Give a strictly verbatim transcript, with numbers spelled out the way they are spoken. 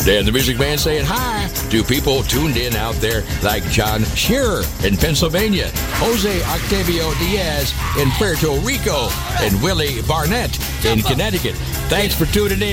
Dan the Music Man saying hi to people tuned in out there like John Shearer in Pennsylvania, Jose Octavio Diaz in Puerto Rico, and Willie Barnett in Connecticut. Thanks for tuning in.